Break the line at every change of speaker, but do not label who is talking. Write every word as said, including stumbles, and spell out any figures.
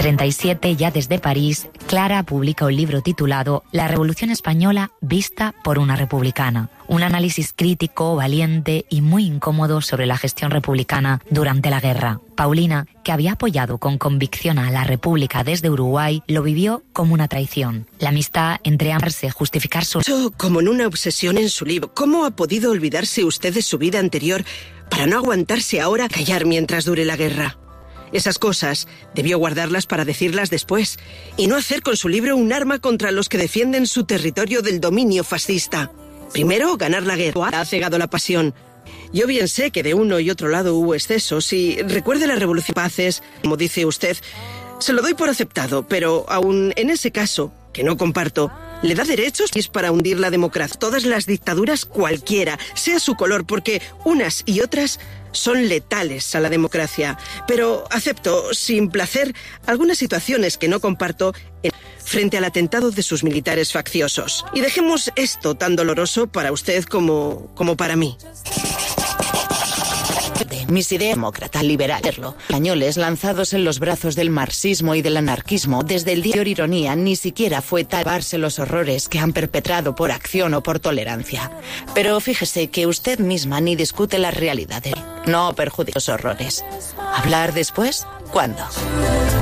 treinta y siete, ya desde París, Clara publica un libro titulado La Revolución Española vista por una republicana. Un análisis crítico, valiente y muy incómodo sobre la gestión republicana durante la guerra. Paulina, que había apoyado con convicción a la República desde Uruguay, lo vivió como una traición. La amistad entre ambos se justificar su...
Como en una obsesión en su libro. ¿Cómo ha podido olvidarse usted de su vida anterior para no aguantarse ahora a callar mientras dure la guerra? Esas cosas debió guardarlas para decirlas después y no hacer con su libro un arma contra los que defienden su territorio del dominio fascista. Primero, ganar la guerra ha cegado la pasión. Yo bien sé que de uno y otro lado hubo excesos y recuerde la revolución paces, como dice usted, se lo doy por aceptado, pero aún en ese caso, que no comparto, le da derechos y es para hundir la democracia. Todas las dictaduras cualquiera, sea su color, porque unas y otras son letales a la democracia. Pero acepto, sin placer, algunas situaciones que no comparto en... frente al atentado de sus militares facciosos. Y dejemos esto tan doloroso para usted como, como para mí.
Mis ideas demócrata liberal, españoles lanzados en los brazos del marxismo y del anarquismo desde el día de ironía ni siquiera fue taparse los horrores que han perpetrado por acción o por tolerancia. Pero fíjese que usted misma ni discute las realidades, no perjudica los horrores. ¿Hablar después? ¿Cuándo?